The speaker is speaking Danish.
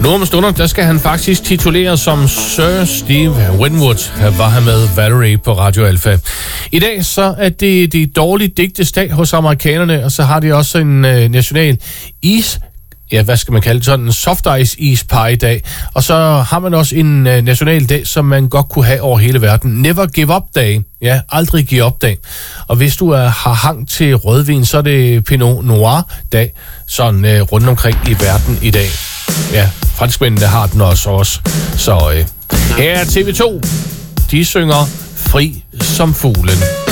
nu om stunder, der skal han faktisk tituleres som Sir Steve Winwood, var han med Valerie på Radio Alpha. I dag så er det de dårlige digtesdag hos amerikanerne, og så har de også en national hvad skal man kalde det, sådan en soft ice pie dag. Og så har man også en national dag, som man godt kunne have over hele verden. Never give up day. Ja, aldrig give op dag. Og hvis du har hang til rødvin, så er det Pinot Noir dag, sådan rundt omkring i verden i dag. Ja, franskmændene har den også. Så her er TV2. De synger Fri som fuglen.